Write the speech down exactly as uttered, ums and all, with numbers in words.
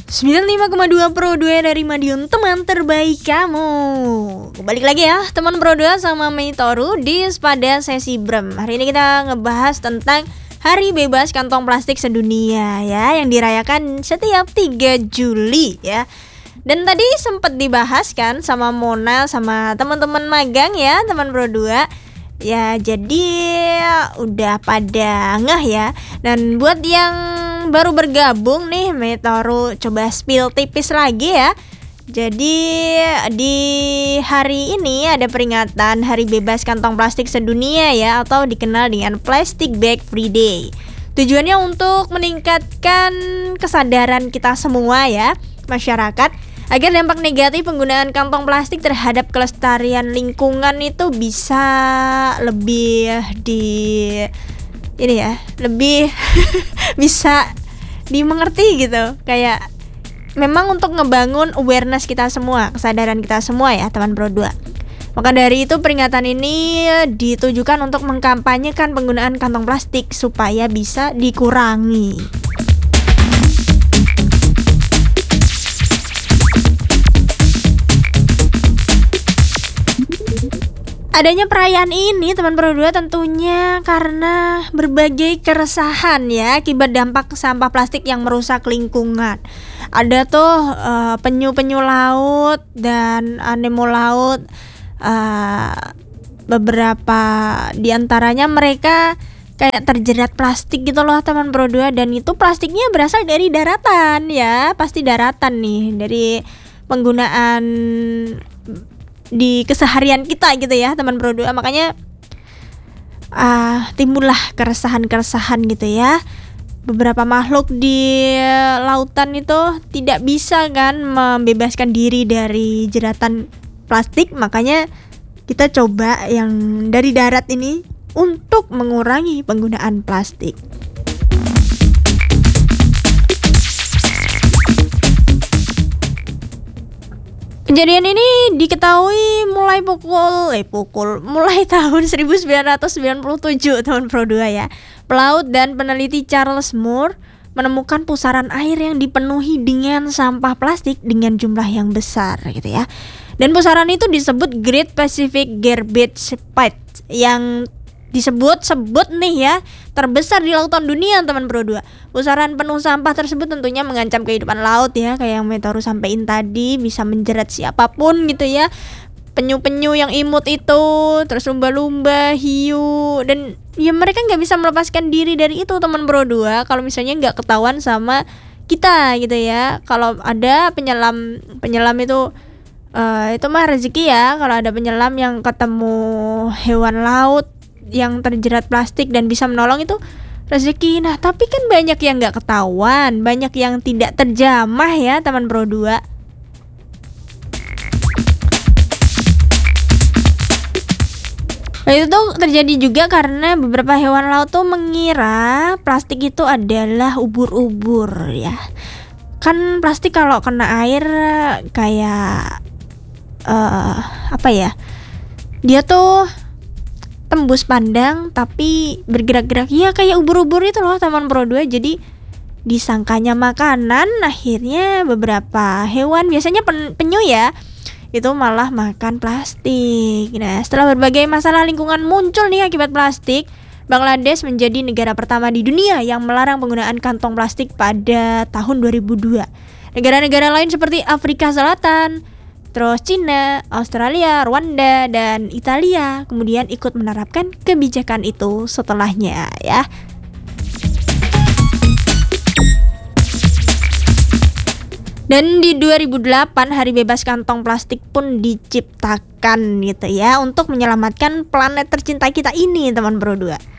sembilan puluh lima koma dua Pro dua dari Madiun, teman terbaik kamu. Balik lagi ya teman Pro dua sama Mei Toru di pada sesi Brem. Hari ini kita ngebahas tentang Hari Bebas Kantong Plastik Sedunia ya, yang dirayakan setiap tiga Juli ya. Dan tadi sempat dibahas kan sama Mona sama teman-teman magang ya, teman Pro dua. Ya jadi udah pada ngeh ya. Dan buat yang baru bergabung nih, Metoru coba spill tipis lagi ya. Jadi di hari ini ada peringatan Hari Bebas Kantong Plastik Sedunia ya, atau dikenal dengan Plastic Bag Free Day. Tujuannya untuk meningkatkan kesadaran kita semua ya, masyarakat, agar dampak negatif penggunaan kantong plastik terhadap kelestarian lingkungan itu bisa lebih di ini ya, lebih bisa dimengerti gitu. Kayak memang untuk ngebangun awareness kita semua, kesadaran kita semua ya teman Pro dua. Maka dari itu peringatan ini ditujukan untuk mengkampanyekan penggunaan kantong plastik supaya bisa dikurangi. Adanya perayaan ini teman Pro dua tentunya karena berbagai keresahan ya akibat dampak sampah plastik yang merusak lingkungan. Ada tuh uh, penyu-penyu laut dan anemo laut, uh, beberapa diantaranya mereka kayak terjerat plastik gitu loh teman Pro dua, dan itu plastiknya berasal dari daratan ya, pasti daratan nih, dari penggunaan di keseharian kita gitu ya teman Pro dua. Makanya uh, timbullah keresahan-keresahan gitu ya. Beberapa makhluk di lautan itu tidak bisa kan membebaskan diri dari jeratan plastik. Makanya kita coba yang dari darat ini untuk mengurangi penggunaan plastik. Kejadian ini diketahui mulai pukul eh pukul mulai tahun seribu sembilan ratus sembilan puluh tujuh tahun Pro dua ya. Pelaut dan peneliti Charles Moore menemukan pusaran air yang dipenuhi dengan sampah plastik dengan jumlah yang besar gitu ya. Dan pusaran itu disebut Great Pacific Garbage Pit, yang disebut-sebut nih ya terbesar di lautan dunia teman Pro dua. Pusaran penuh sampah tersebut tentunya mengancam kehidupan laut ya, kayak yang Metoru sampaikan tadi, bisa menjerat siapapun gitu ya. Penyu-penyu yang imut itu, terus lumba-lumba, hiu, dan ya mereka nggak bisa melepaskan diri dari itu teman Pro dua kalau misalnya nggak ketahuan sama kita gitu ya. Kalau ada penyelam penyelam itu uh, itu mah rezeki ya, kalau ada penyelam yang ketemu hewan laut yang terjerat plastik dan bisa menolong, itu rezeki. Nah tapi kan banyak yang gak ketahuan, banyak yang tidak terjamah ya teman Pro dua. Nah itu tuh terjadi juga karena beberapa hewan laut tuh mengira plastik itu adalah ubur-ubur ya. Kan plastik kalau kena air kayak uh, apa ya, dia tuh tembus pandang tapi bergerak-gerak ya kayak ubur-ubur itu loh teman Pro dua. Jadi disangkanya makanan, akhirnya beberapa hewan, biasanya pen- penyu ya, itu malah makan plastik. Nah setelah berbagai masalah lingkungan muncul nih akibat plastik, Bangladesh menjadi negara pertama di dunia yang melarang penggunaan kantong plastik pada tahun dua ribu dua. Negara-negara lain seperti Afrika Selatan, terus Cina, Australia, Rwanda, dan Italia kemudian ikut menerapkan kebijakan itu setelahnya ya. Dan di dua ribu delapan Hari Bebas Kantong Plastik pun diciptakan gitu ya, untuk menyelamatkan planet tercinta kita ini teman Pro dua.